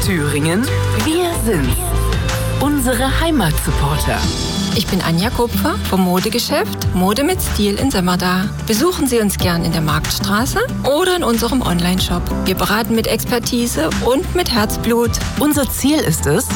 Thüringen, wir sind's. Unsere Heimatsupporter. Ich bin Anja Kupfer vom Modegeschäft Mode mit Stil in Sömmerda. Besuchen Sie uns gern in der Marktstraße oder in unserem Onlineshop. Wir beraten mit Expertise und mit Herzblut. Unser Ziel ist es,